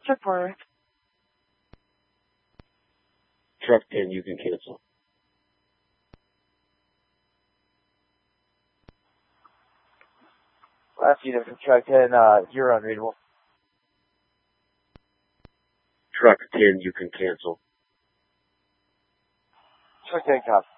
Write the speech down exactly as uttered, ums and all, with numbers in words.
Truck four. Truck ten, you can cancel. Last unit from Truck ten, uh, you're unreadable. Truck ten, you can cancel. Truck ten, copy.